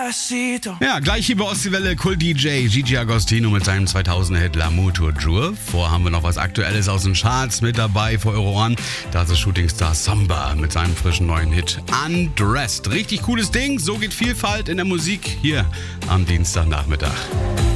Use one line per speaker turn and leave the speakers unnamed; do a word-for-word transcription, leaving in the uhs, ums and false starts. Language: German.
Despacito.
Ja, gleich hier bei Ostseewelle, Kult-D J Gigi Agostino mit seinem zweitausender-Hit L'amour toujours. Vor haben wir noch was Aktuelles aus den Charts mit dabei vor eure Ohren. Da ist Shootingstar Samba mit seinem frischen neuen Hit Undressed. Richtig cooles Ding, so geht Vielfalt in der Musik hier am Dienstagnachmittag.